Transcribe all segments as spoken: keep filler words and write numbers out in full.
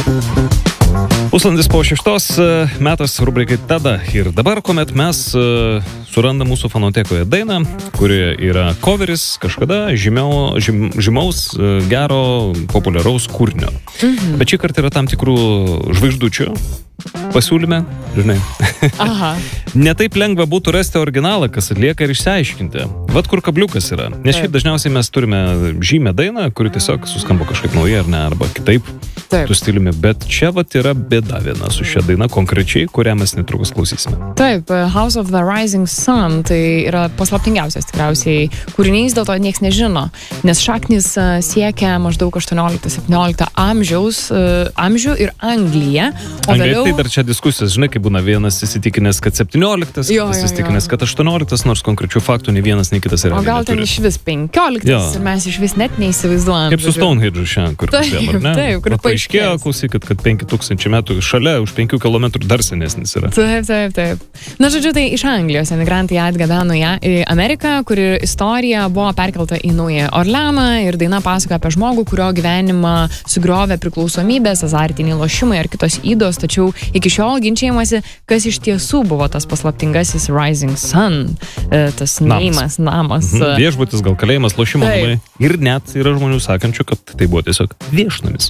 Pusvalandis po šeštos metas rubrikai Tada ir dabar, kuomet mes surandam mūsų fonotekoje dainą, kuri yra coveris kažkada žymiau, žym, žymaus, gero, populiaraus kūrinio. Mhm. Bet šį kartą yra tam tikrų žvaigždučių pasiūlyme, žinai. Aha. Netaip lengva būtų rasti originalą, kas atlieka ir išsiaiškinti. Vat kur kabliukas yra. Nes šiaip dažniausiai mes turime žymę dainą, kuri tiesiog suskambo kažkaip naujai ar ne, arba kitaip. Taip. Tu stiliumi, bet čia vat yra bėda viena su šia daina konkrečiai, kurią mes netrukus klausysime. Taip, House of the Rising Sun, tai yra paslaptingiausias tikriausiai kūrinys, dėl to nieks nežino, nes šaknis siekia maždaug aštuoniolikto septyniolikto amžiaus amžių ir Anglija, o Anglija, vėliau... tai dar čia diskusijos, žinai, kaip būna vienas įsitikinęs, kad septynioliktas, Jo, kitas jo, įsitikinęs, jo. kad aštuonioliktas, nors konkrečių faktų nei vienas, nei kitas yra. O gal ten iš vis penkioliktas Jo. ir mes iš vis net neįsivaizduojam. Kaip su Stonehenge šiandien, kur Taip, kalbėjom, ar ne? taip, kur Vat paaiškėjo, paaiškės. klausykit, kad penki tūkstančiai metų šalia, už penkių kilometrų dar senesnis yra. Taip, taip, taip. Na, žodžiu, tai iš Anglijos emigrantai atgabeno ją į Ameriką, kuri istorija buvo perkelta į Naująją Orleaną ir daina pasakoja apie žmogų, kurio gyvenimą sugriovė priklausomybės, azartiniai lošimai ar kitos ydos, tačiau iki šiol ginčiamasi, kas iš tiesų buvo tas paslaptingasis Rising Sun, tas neimas, namas. Mhm. Viešbutis, gal kalėjimas, lošimo Taip. namai. Ir net yra žmonių sakančių, kad tai buvo tiesiog viešnamis.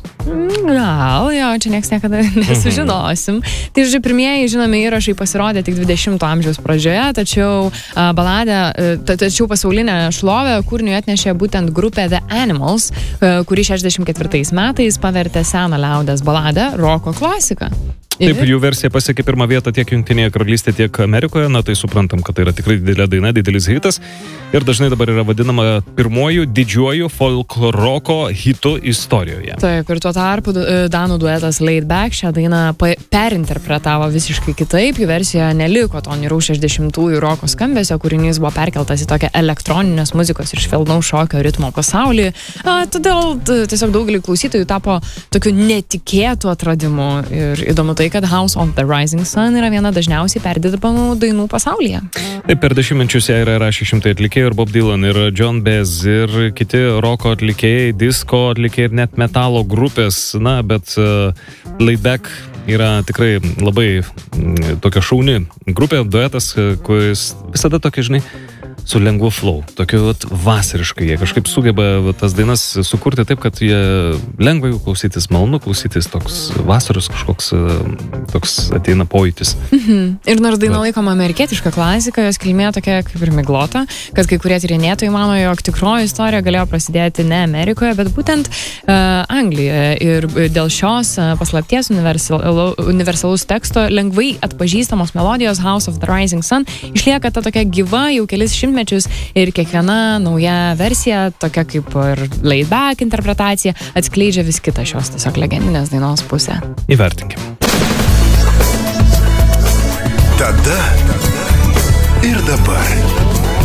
Gal, jo, čia nieks niekada nesužinosim. Tai, žodžiu, pirmieji žinomi įrašai pasirodė tik dvidešimto amžiaus pradžioje, tačiau a, baladę, ta, tačiau pasaulinę šlovę kūriniui atnešė būtent grupė The Animals, a, kuri šešiasdešimt ketvirtais metais pavertė seną liaudies baladę roko klasiką. Taip, jų versija pasiekė pirmą vietą tiek Jungtinėje karalystėje, tiek Amerikoje, na tai suprantam, kad tai yra tikrai didelė daina, didelis hitas ir dažnai dabar yra vadinama pirmuoju didžiuoju folk roko hitu istorijoje. Taip, ir tuo tarpu danų duetas Laid Back šią dainą perinterpretavo visiškai kitaip, jų versijoje neliko to niūraus šešiasdešimtųjų roko skambesio, kūrinys buvo perkeltas į tokią elektroninės muzikos ir švelnaus šokio ritmo pasaulį, a, todėl t- tiesiog daugelį klausytojų tapo tokiu netikėtu atradimu ir įdomu tai, kad House of the Rising Sun yra viena dažniausiai perdirbamų dainų pasaulyje. Taip, per dešimtmečius ją yra rašę šimtai atlikėjų ir Bob Dylan, ir John Baez, ir kiti roko atlikėjai, disko atlikėjai ir net metalo grupės, na, bet uh, Laid Back yra tikrai labai mm, tokia šauni grupė, duetas, kuris visada tokia, žinai, su lengvu flow, tokiu vat, vasariškai, jie kažkaip sugeba vat, tas dainas sukurti taip, kad jie lengva jų klausytis, malonu klausytis, toks vasaros kažkoks toks ateina pojūtis. Mhm. Ir nors daina laikoma amerikietiška klasika, jos kilmė tokia kaip ir miglota, kad kai kurie tyrinėtojai mano, jog tikroji istorija galėjo prasidėti ne Amerikoje, bet būtent uh, Anglijoje. Ir dėl šios uh, paslapties universalu, universalus teksto lengvai atpažįstamos melodijos House of the Rising Sun išlieka ta tokia gyva jau kelis šimtmečius ir kiekviena nauja versija, tokia kaip ir Laid Back interpretacija, atskleidžia vis kitą šios tiesiog legendinės dainos pusę. Įvertinkim. Tada ir dabar.